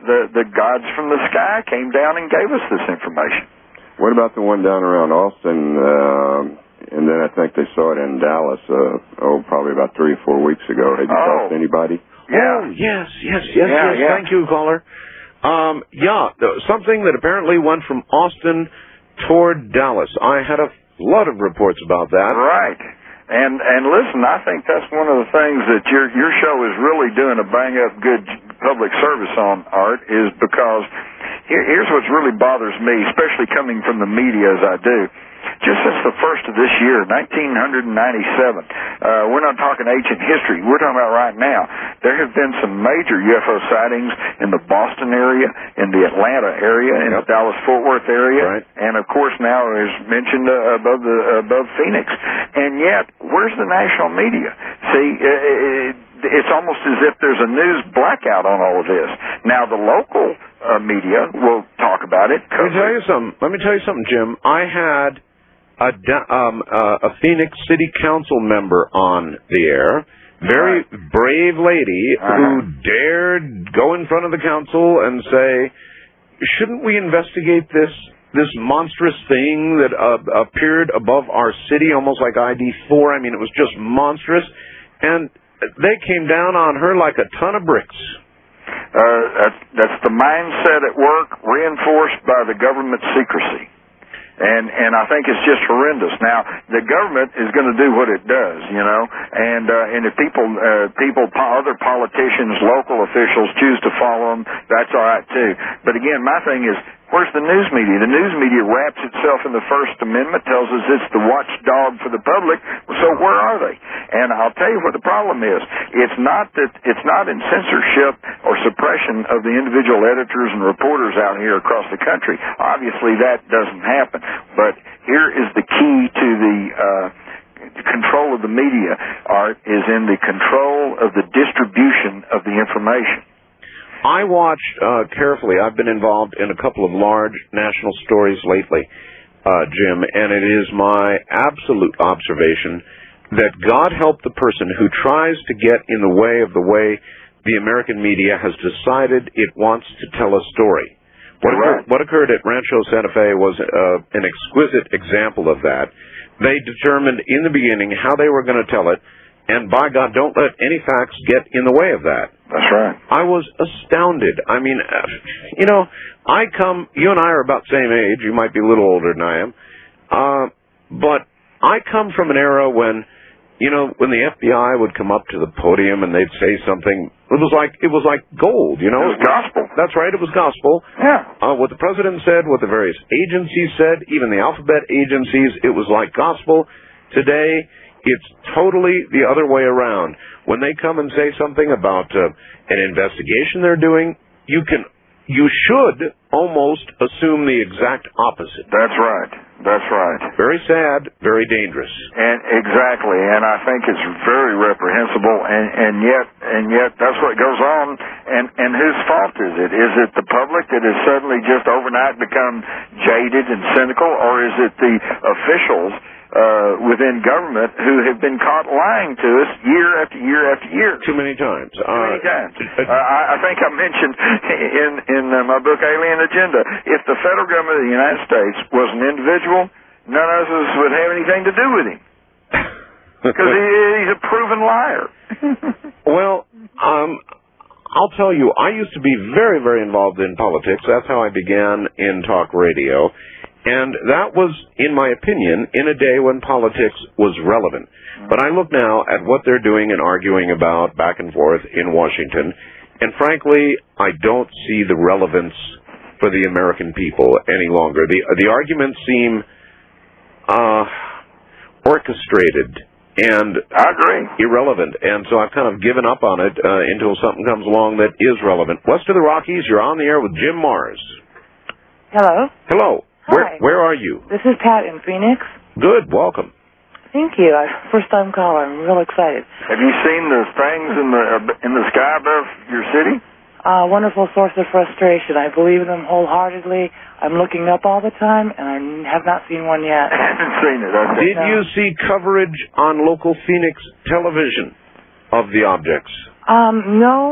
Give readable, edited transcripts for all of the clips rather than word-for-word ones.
the gods from the sky came down and gave us this information. What about the one down around Austin? And then I think they saw it in Dallas, probably about 3 or 4 weeks ago. Have you talked to anybody? Yeah. Oh, yes. Thank you, caller. Something that apparently went from Austin toward Dallas. I had a lot of reports about that. Right. And listen, I think that's one of the things that your show is really doing a bang-up good public service on, Art, is because here's what really bothers me, especially coming from the media as I do. Just since the first of this year, 1997, we're not talking ancient history, we're talking about right now, there have been some major UFO sightings in the Boston area, in the Atlanta area, in the Dallas-Fort Worth area, and of course now, as mentioned, above Phoenix. And yet, where's the national media? See, it's almost as if there's a news blackout on all of this. Now, the local media will talk about it. Let me tell you something, Jim. I had a Phoenix City Council member on the air, very brave lady who dared go in front of the council and say, shouldn't we investigate this monstrous thing that appeared above our city, almost like ID4? I mean, it was just monstrous. And they came down on her like a ton of bricks. That's the mindset at work, reinforced by the government secrecy. And I think it's just horrendous. Now, the government is going to do what it does, and if other politicians, local officials choose to follow them, that's all right too. But again, my thing is, where's the news media? The news media wraps itself in the First Amendment, tells us it's the watchdog for the public. So where are they? And I'll tell you what the problem is. It's not in censorship or suppression of the individual editors and reporters out here across the country. Obviously, that doesn't happen. But here is the key to the control of the media, Art, is in the control of the distribution of the information. I watched carefully. I've been involved in a couple of large national stories lately, Jim, and it is my absolute observation that God help the person who tries to get in the way the American media has decided it wants to tell a story. What occurred at Rancho Santa Fe was an exquisite example of that. They determined in the beginning how they were going to tell it, and by God, don't let any facts get in the way of that. That's right. I was astounded. I mean, you and I are about the same age. You might be a little older than I am. But I come from an era when the FBI would come up to the podium and they'd say something, it was like gold, It was gospel. That's right, it was gospel. Yeah. What the president said, what the various agencies said, even the alphabet agencies, it was like gospel. Today, it's totally the other way around. When they come and say something about an investigation they're doing, you should almost assume the exact opposite. That's right. Very sad, very dangerous. And exactly, and I think it's very reprehensible, and yet that's what goes on. And whose fault is it? Is it the public that has suddenly just overnight become jaded and cynical, or is it the officials within government who have been caught lying to us year after year after year? Too many times. I think I mentioned in my book, Alien Agenda, if the federal government of the United States was an individual, none of us would have anything to do with him. Because he's a proven liar. Well, I'll tell you, I used to be very, very involved in politics. That's how I began in talk radio. And that was, in my opinion, in a day when politics was relevant. But I look now at what they're doing and arguing about back and forth in Washington, and frankly, I don't see the relevance for the American people any longer. The arguments seem orchestrated and I agree. irrelevant, and so I've kind of given up on it until something comes along that is relevant. West of the Rockies, you're on the air with Jim Mars. Hello. Hello. Hi. Where are you? This is Pat in Phoenix. Good. Welcome. Thank you. First-time caller. I'm real excited. Have you seen the things in the sky above your city? Wonderful source of frustration. I believe in them wholeheartedly. I'm looking up all the time, and I have not seen one yet. I haven't seen it. Did you see coverage on local Phoenix television of the objects? No.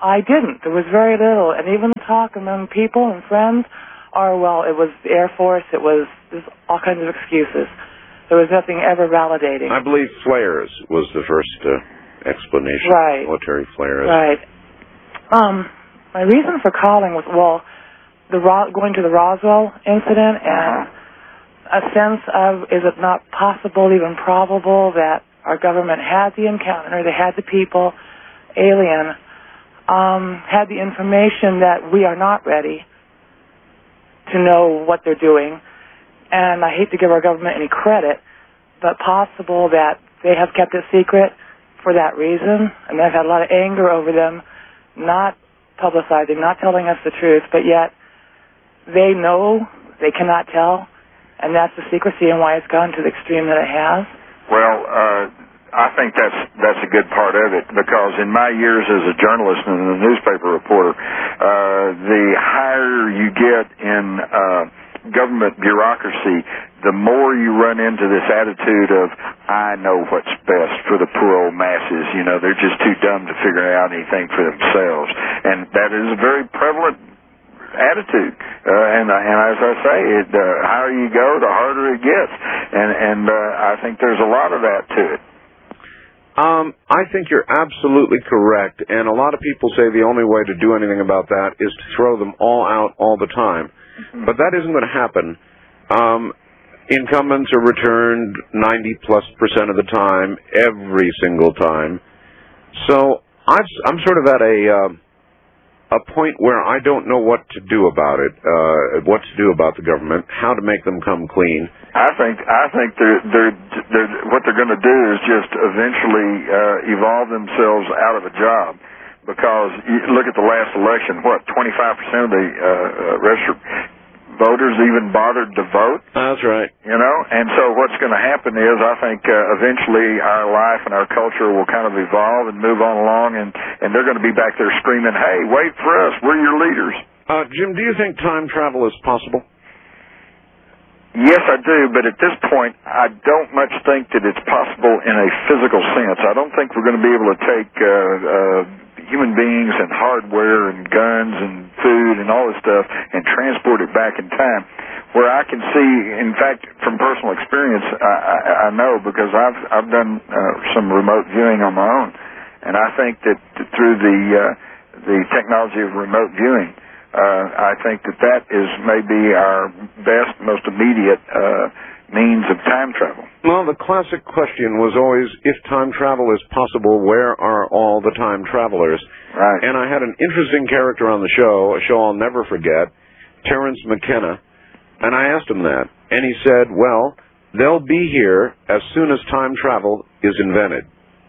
I didn't. There was very little. And even the talk among people and friends are, well, it was the Air Force, there's all kinds of excuses. There was nothing ever validating. I believe flares was the first explanation. Right. Military flares. Right. My reason for calling was, well, going to the Roswell incident and a sense of, is it not possible, even probable, that our government had the encounter, they had the people, alien, had the information that we are not ready to know what they're doing. And I hate to give our government any credit, but possible that they have kept it secret for that reason, and I've had a lot of anger over them not publicizing, not telling us the truth, but yet they know, they cannot tell, and that's the secrecy and why it's gone to the extreme that it has. Well, I think that's a good part of it, because in my years as a journalist and a newspaper reporter, the higher you get in government bureaucracy, the more you run into this attitude of, I know what's best for the poor old masses. You know, they're just too dumb to figure out anything for themselves. And that is a very prevalent attitude. And as I say, the higher you go, the harder it gets. And I think there's a lot of that to it. I think you're absolutely correct, and a lot of people say the only way to do anything about that is to throw them all out all the time. But that isn't going to happen. Incumbents are returned 90+% of the time, every single time. So I'm sort of at a point where I don't know what to do about it, what to do about the government, how to make them come clean. I think they're what they're going to do is just eventually evolve themselves out of a job. Because you look at the last election, 25% of the registered voters even bothered to vote. That's right. You know, and so what's going to happen is, I think eventually our life and our culture will kind of evolve and move on along, and they're going to be back there screaming, "Hey, wait for us! We're your leaders." Jim, do you think time travel is possible? Yes, I do, but at this point, I don't much think that it's possible in a physical sense. I don't think we're going to be able to take human beings and hardware and guns and food and all this stuff and transport it back in time. Where I can see, in fact, from personal experience, I know, because I've done some remote viewing on my own, and I think that through the technology of remote viewing, I think that is maybe our best, most immediate means of time travel. Well, the classic question was always, if time travel is possible, where are all the time travelers? Right. And I had an interesting character on the show, a show I'll never forget, Terence McKenna, and I asked him that. And he said, well, they'll be here as soon as time travel is invented.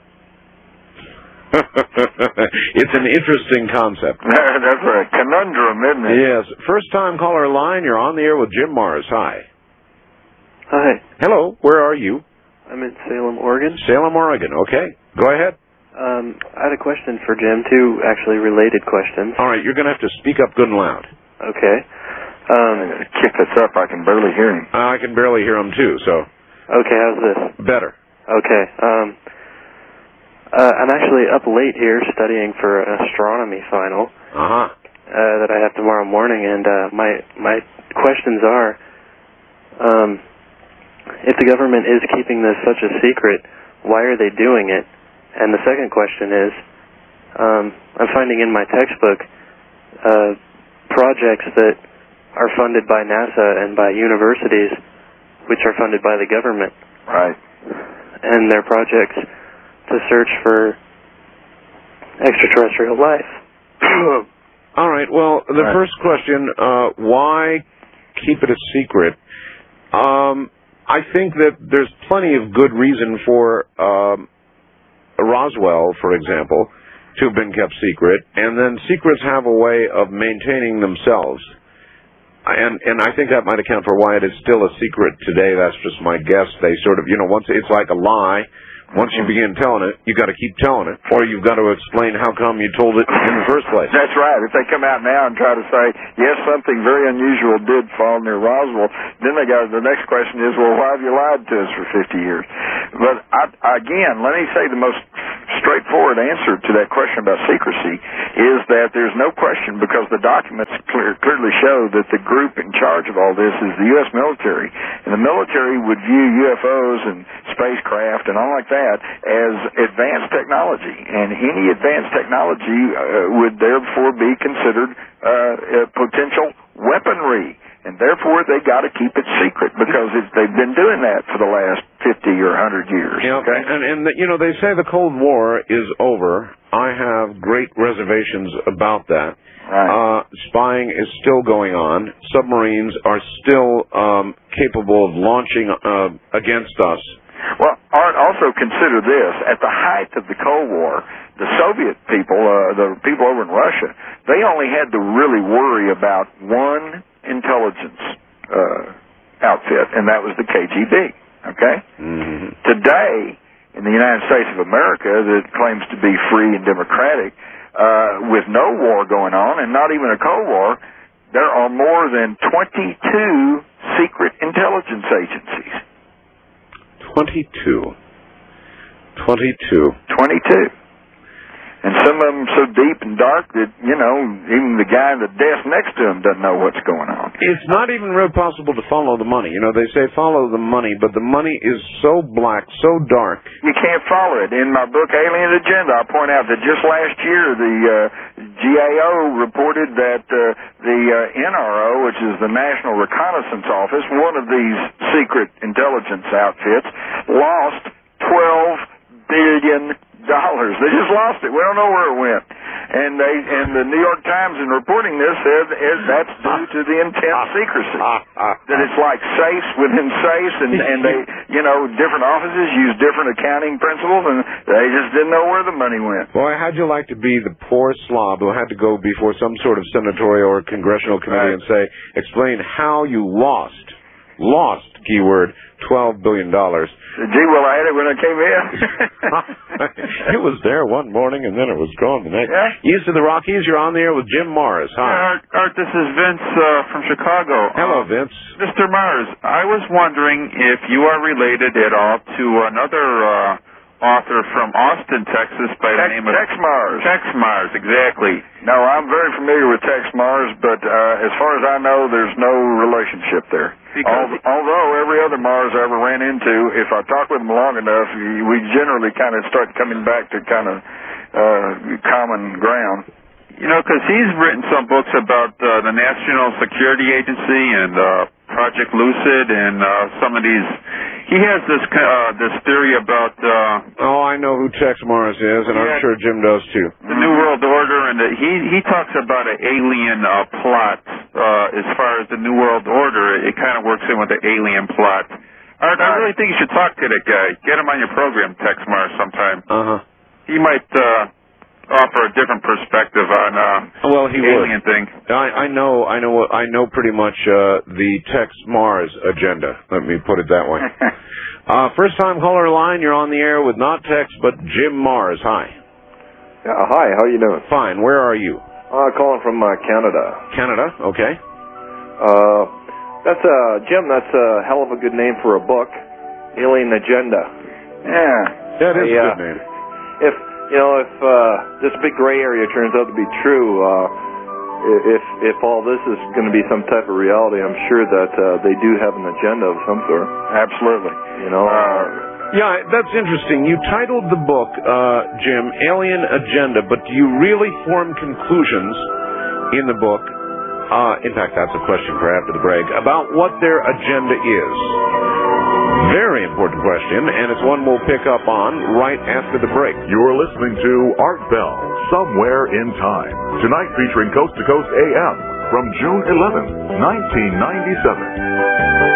It's an interesting concept. That's a conundrum, isn't it? Yes. First time caller line, you're on the air with Jim Mars. Hi. Hi. Hello. Where are you? I'm in Salem, Oregon. Salem, Oregon. Okay. Go ahead. I had a question for Jim, two actually related questions. All right. You're going to have to speak up good and loud. Okay. Kick this up. I can barely hear him. I can barely hear him, too, so. Okay. How's this? Better. Okay. I'm actually up late here studying for an astronomy final that I have tomorrow morning, and my questions are, if the government is keeping this such a secret, why are they doing it? And the second question is, I'm finding in my textbook projects that are funded by NASA and by universities, which are funded by the government. Right. And they're projects to search for extraterrestrial life. All right. Well, the first question, why keep it a secret? I think that there's plenty of good reason for Roswell, for example, to have been kept secret, and then secrets have a way of maintaining themselves. And I think that might account for why it is still a secret today. That's just my guess. They sort of, once it's like a lie. Once you begin telling it, you got to keep telling it, or you've got to explain how come you told it in the first place. That's right. If they come out now and try to say, yes, something very unusual did fall near Roswell, then the next question is, well, why have you lied to us for 50 years? But again, let me say the most straightforward answer to that question about secrecy is that there's no question, because the documents clearly show that the group in charge of all this is the U.S. military. And the military would view UFOs and spacecraft and all like that as advanced technology. And any advanced technology would therefore be considered potential weaponry. And therefore, they got to keep it secret, because they've been doing that for the last 50 or 100 years. Yeah, okay? And you know, they say the Cold War is over. I have great reservations about that. Right. Spying is still going on. Submarines are still capable of launching against us. Well, Art, also consider this. At the height of the Cold War, the Soviet people, the people over in Russia, they only had to really worry about one intelligence outfit, and that was the KGB. Okay? Mm-hmm. Today, in the United States of America, that claims to be free and democratic, with no war going on, and not even a Cold War, there are more than 22 secret intelligence agencies. 22. And some of them so deep and dark that, you know, even the guy at the desk next to him doesn't know what's going on. It's not even real possible to follow the money. You know, they say follow the money, but the money is so black, so dark. You can't follow it. In my book, Alien Agenda, I point out that just last year, the GAO reported that the NRO, which is the National Reconnaissance Office, one of these secret intelligence outfits, lost $12 billion. They just lost it. We don't know where it went. And the New York Times, in reporting this, said that's due to the intense secrecy. That it's like safes within safes, and they, you know, different offices use different accounting principles, and they just didn't know where the money went. Boy, how'd you like to be the poor slob who had to go before some sort of senatorial or congressional committee and say, explain how you lost, keyword, $12 billion. Gee, well, I had it when I came in. It was there one morning, and then it was gone the next. Yeah. East of the Rockies, you're on the air with Jim Mars. Hi. Art, this is Vince from Chicago. Hello, Vince. Mr. Mars, I was wondering if you are related at all to another author from Austin, Texas, by the name of Tex Mars. Tex Mars, exactly. No, I'm very familiar with Tex Mars, but as far as I know, there's no relationship there. Although every other Mars I ever ran into, if I talk with them long enough, we generally kind of start coming back to kind of common ground. You know, because he's written some books about the National Security Agency and Project Lucid and some of these. He has this theory about. I know who Tex Mars is, and I'm sure Jim does too. The New World Order, and he talks about an alien plot. As far as the New World Order, it kind of works in with the alien plot. Art, I really think you should talk to that guy. Get him on your program, Tex Mars, sometime. He might offer a different perspective on he alien would. thing. I know pretty much the Tex Mars agenda. Let me put it that way. First time caller line, you're on the air with not Tex but Jim Mars. Hi. Hi, how you doing? Fine. Where are you? Calling from Canada. Canada, okay. That's Jim, that's a hell of a good name for a book. Alien Agenda. Yeah. That is a good name. If this big gray area turns out to be true, if all this is going to be some type of reality, I'm sure that they do have an agenda of some sort. Absolutely. You know. Yeah, that's interesting. You titled the book, Jim, Alien Agenda, but do you really form conclusions in the book? In fact, that's a question for after the break, about what their agenda is. Very important question, and it's one we'll pick up on right after the break. You're listening to Art Bell, Somewhere in Time. Tonight featuring Coast to Coast AM from June 11, 1997.